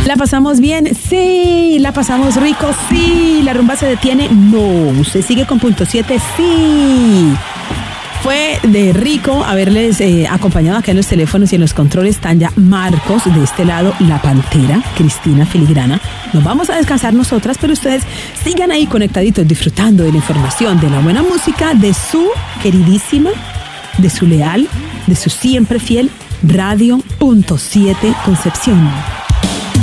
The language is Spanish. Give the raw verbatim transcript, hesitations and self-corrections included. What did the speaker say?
¿La pasamos bien? Sí. ¿La pasamos rico? Sí. ¿La rumba se detiene? No. ¿Usted sigue con punto siete? Sí. Fue de rico haberles eh, acompañado acá en los teléfonos y en los controles. Tanya Marcos, de este lado La Pantera, Cristina Filigrana. Nos vamos a descansar nosotras, pero ustedes sigan ahí conectaditos, disfrutando de la información, de la buena música, de su queridísima, de su leal, de su siempre fiel Radio Punto siete Concepción.